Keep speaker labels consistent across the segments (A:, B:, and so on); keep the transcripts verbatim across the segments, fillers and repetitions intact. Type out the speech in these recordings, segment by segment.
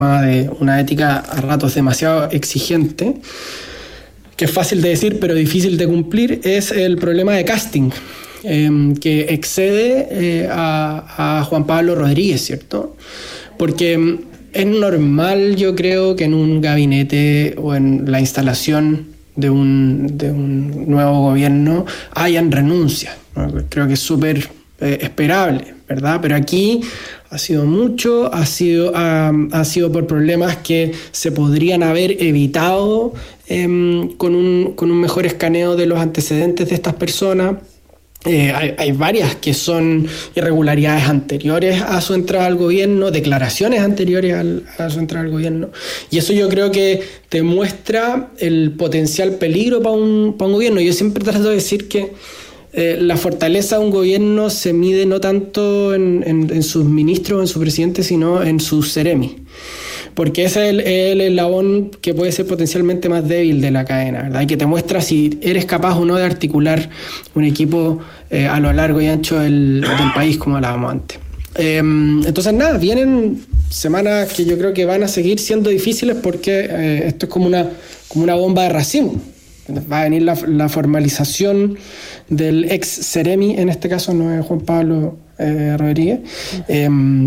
A: de una ética a ratos demasiado exigente, que es fácil de decir pero difícil de cumplir, es el problema de casting, eh, que excede eh, a, a Juan Pablo Rodríguez, ¿cierto? Porque es normal, yo creo, que en un gabinete o en la instalación de un, de un nuevo gobierno hayan renuncias, ¿no? Creo que es súper eh, esperable, ¿verdad? Pero aquí ha sido mucho, ha sido, ha, ha sido por problemas que se podrían haber evitado eh, con, un, con un mejor escaneo de los antecedentes de estas personas. Eh, hay, hay varias que son irregularidades anteriores a su entrada al gobierno, declaraciones anteriores al, a su entrada al gobierno, y eso yo creo que demuestra el potencial peligro para un, para un gobierno. Yo siempre trato de decir que eh, la fortaleza de un gobierno se mide no tanto en, en, en sus ministros o en su presidente, sino en sus seremis, porque ese es el, el eslabón que puede ser potencialmente más débil de la cadena, ¿verdad? Y que te muestra si eres capaz o no de articular un equipo eh, a lo largo y ancho del, del país, como hablábamos antes. Eh, entonces, nada, vienen semanas que yo creo que van a seguir siendo difíciles porque eh, esto es como una, como una bomba de racimo. Va a venir la, la formalización del ex Seremi, en este caso no es Juan Pablo eh, Rodríguez, eh,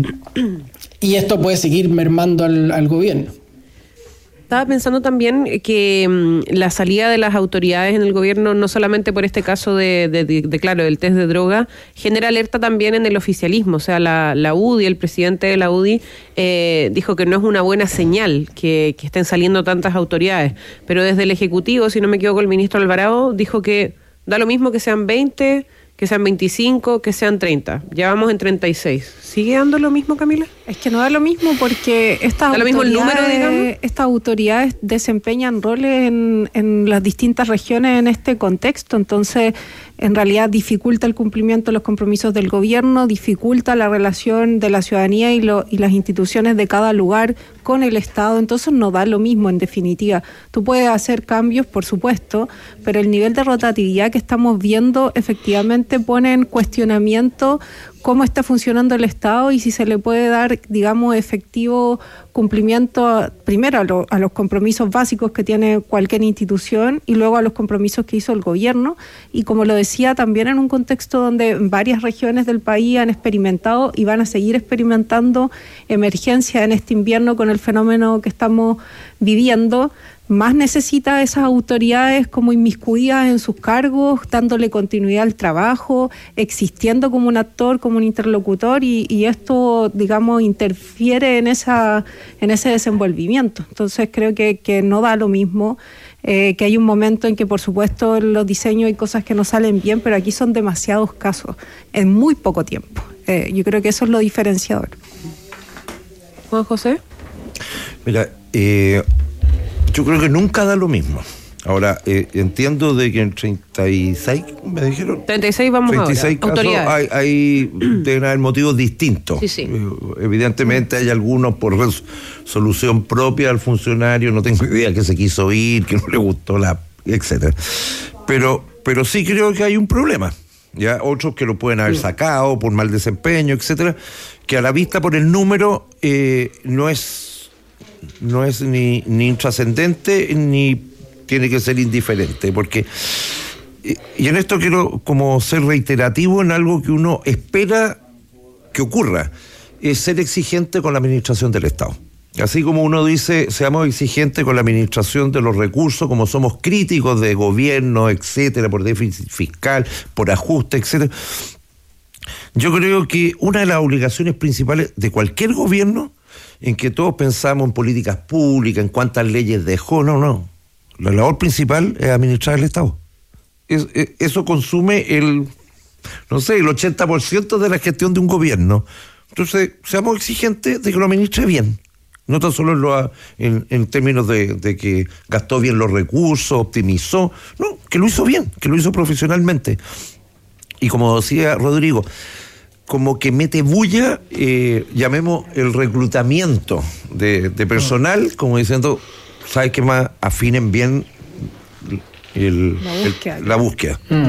A: y esto puede seguir mermando al, al gobierno.
B: Estaba pensando también que um, la salida de las autoridades en el gobierno, no solamente por este caso de, de, de, de claro, del test de droga, genera alerta también en el oficialismo. O sea, la, la U D I, el presidente de la U D I, eh, dijo que no es una buena señal que, que estén saliendo tantas autoridades. Pero desde el Ejecutivo, si no me equivoco, el ministro Alvarado dijo que da lo mismo que sean veinte, que sean veinticinco, que sean treinta. Ya vamos en treinta y seis. ¿Sigue dando lo mismo, Camila?
C: Es que no da lo mismo porque estas
B: ¿Da lo mismo el número, digamos?
C: Estas autoridades desempeñan roles en, en las distintas regiones en este contexto. Entonces, en realidad dificulta el cumplimiento de los compromisos del gobierno, dificulta la relación de la ciudadanía y, lo, y las instituciones de cada lugar con el Estado. Entonces no da lo mismo, en definitiva. Tú puedes hacer cambios, por supuesto, pero el nivel de rotatividad que estamos viendo efectivamente pone en cuestionamiento cómo está funcionando el Estado y si se le puede dar, digamos, efectivo cumplimiento a, primero a, lo, a los compromisos básicos que tiene cualquier institución y luego a los compromisos que hizo el gobierno. Y como lo decía, también en un contexto donde varias regiones del país han experimentado y van a seguir experimentando emergencia en este invierno con el fenómeno que estamos viviendo, más necesita esas autoridades como inmiscuidas en sus cargos, dándole continuidad al trabajo, existiendo como un actor, como un interlocutor, y, y esto, digamos, interfiere en esa en ese desenvolvimiento. Entonces creo que, que no da lo mismo, eh, que hay un momento en que, por supuesto, en los diseños hay cosas que no salen bien, pero aquí son demasiados casos, en muy poco tiempo. Eh, yo creo que eso es lo diferenciador.
B: Juan José.
D: Mira, eh... yo creo que nunca da lo mismo. Ahora, eh, entiendo de que en treinta y seis, me dijeron...
B: treinta y seis vamos
D: treinta y seis
B: ahora.
D: Casos, hay, hay deben haber motivos distintos.
B: Sí, sí.
D: Eh, evidentemente hay algunos por resolución propia al funcionario, no tengo idea que se quiso ir, que no le gustó la... etcétera. Pero, pero sí creo que hay un problema. Ya otros que lo pueden haber sacado por mal desempeño, etcétera, que a la vista por el número eh, no es... no es ni, ni intrascendente ni tiene que ser indiferente, porque y en esto quiero como ser reiterativo en algo que uno espera que ocurra, es ser exigente con la administración del Estado. Así como uno dice, seamos exigentes con la administración de los recursos, como somos críticos de gobierno, etcétera, por déficit fiscal, por ajuste, etcétera. Yo creo que una de las obligaciones principales de cualquier gobierno, en que todos pensamos en políticas públicas, en cuántas leyes dejó, no, no. La labor principal es administrar el Estado. Es, es, eso consume el, no sé, el ochenta por ciento de la gestión de un gobierno. Entonces, seamos exigentes de que lo administre bien. No tan solo en, lo, en, en términos de, de que gastó bien los recursos, optimizó. No, que lo hizo bien, que lo hizo profesionalmente. Y como decía Rodrigo, como que mete bulla, eh, llamemos el reclutamiento de, de personal, como diciendo, ¿sabes qué más? Afinen bien el,
C: la búsqueda.
D: El, la búsqueda.
A: Mm.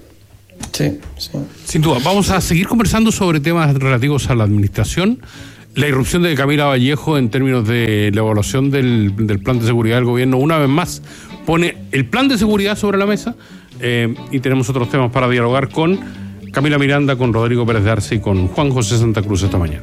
A: Sí, sí.
E: Sin duda, vamos a seguir conversando sobre temas relativos a la administración. La irrupción de Camila Vallejo en términos de la evaluación del, del plan de seguridad del gobierno, una vez más, pone el plan de seguridad sobre la mesa, eh, y tenemos otros temas para dialogar con Camila Miranda, con Rodrigo Pérez de Arce y con Juan José Santa Cruz esta mañana.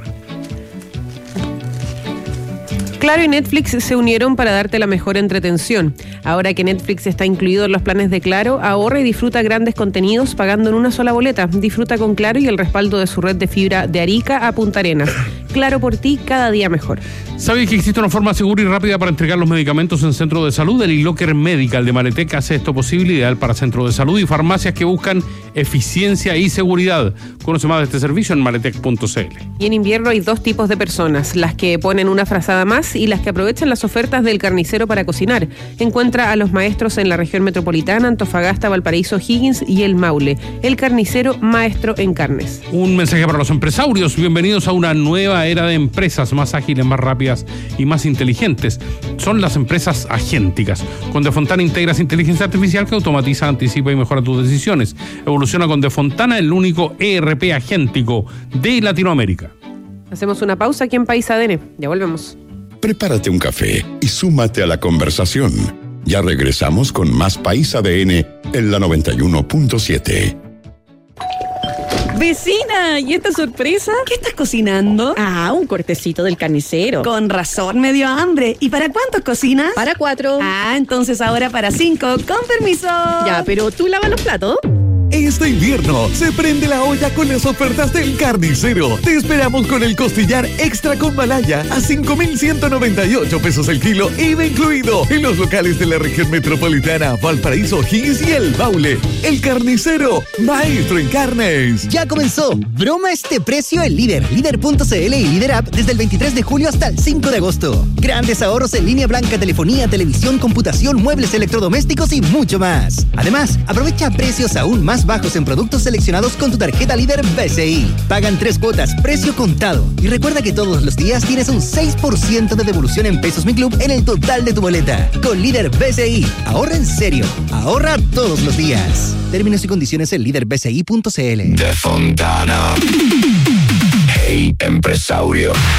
B: Claro y Netflix se unieron para darte la mejor entretención. Ahora que Netflix está incluido en los planes de Claro, ahorra y disfruta grandes contenidos pagando en una sola boleta. Disfruta con Claro y el respaldo de su red de fibra de Arica a Punta Arenas. Claro por ti, cada día mejor.
E: ¿Sabes que existe una forma segura y rápida para entregar los medicamentos en centros de salud? El iLocker Medical de Maletec hace esto posible, ideal para centros de salud y farmacias que buscan eficiencia y seguridad. Conoce más de este servicio en maletec punto c l.
B: Y en invierno hay dos tipos de personas, las que ponen una frazada más y las que aprovechan las ofertas del carnicero para cocinar. Encuentra a los maestros en la región metropolitana, Antofagasta, Valparaíso, Higgins y El Maule. El carnicero maestro en carnes.
E: Un mensaje para los empresarios. Bienvenidos a una nueva era de empresas más ágiles, más rápidas y más inteligentes. Son las empresas agénticas. Con Defontana integras inteligencia artificial que automatiza, anticipa y mejora tus decisiones. Evoluciona con Defontana, el único E R P agéntico de Latinoamérica.
B: Hacemos una pausa aquí en País A D N. Ya volvemos.
F: Prepárate un café y súmate a la conversación. Ya regresamos con más País A D N en la noventa y uno punto siete.
G: Vecina, ¿y esta sorpresa? ¿Qué estás cocinando?
H: Ah, un cortecito del carnicero.
G: Con razón me dio hambre. ¿Y para cuántos cocinas?
H: Para cuatro.
G: Ah, entonces ahora para cinco. Con permiso.
H: Ya, pero ¿tú lavas los platos?
I: Este invierno se prende la olla con las ofertas del Carnicero. Te esperamos con el costillar extra con malaya a cinco mil ciento noventa y ocho pesos el kilo, I V A incluido, en los locales de la región metropolitana, Valparaíso, Higgins y El Maule. El Carnicero, maestro en carnes.
J: Ya comenzó. Broma este precio en Líder, líder punto c l y Líder App desde el veintitrés de julio hasta el cinco de agosto. Grandes ahorros en línea blanca, telefonía, televisión, computación, muebles electrodomésticos y mucho más. Además, aprovecha precios aún más bajos en productos seleccionados con tu tarjeta Líder B C I. Pagan tres cuotas, precio contado. Y recuerda que todos los días tienes un seis por ciento de devolución en Pesos Mi Club en el total de tu boleta. Con Líder B C I, ahorra en serio. Ahorra todos los días. Términos y condiciones en líder b c i punto c l.
K: Defontana. Hey, empresario.